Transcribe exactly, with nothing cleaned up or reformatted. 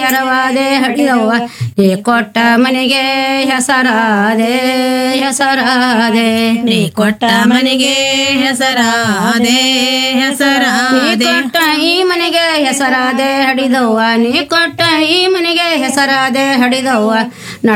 ನೆರವಾದೆ ಹಡಿದವ್ವ ನೀ ಕೊಟ್ಟ ಮನೆಗೆ ಹೆಸರಾದೆ ಹೆಸರಾದೆ ನೀ ಕೊಟ್ಟ ಮನೆಗೆ ಹೆಸರಾದೆ ಹೆಸರಾದೆ ಕೊಟ್ಟ ಈ ಮನೆಗೆ ಹೆಸರಾದೆ ಹಡಿದವ್ವ ನೀ ಕೊಟ್ಟ ಈ ಮನೆಗೆ ಹೆಸರಾದೆ ಹಡಿದವ್ವ